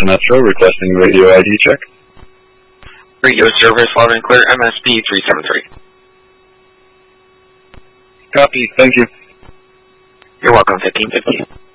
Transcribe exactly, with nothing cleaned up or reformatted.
Delta Metro requesting radio I D check. Radio service, loud and clear, M S B three seven three. Copy, thank you. You're welcome, fifteen fifty.